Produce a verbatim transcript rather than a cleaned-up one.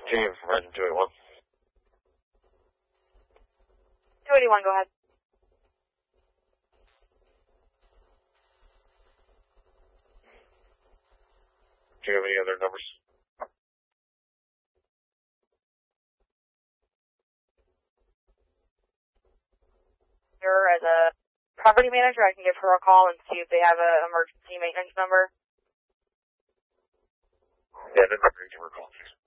Team from Engine two eighty-one. two eighty-one, go ahead. Do you have any other numbers? As a property manager, I can give her a call and see if they have an emergency maintenance number. Yeah, the number you can recall, please.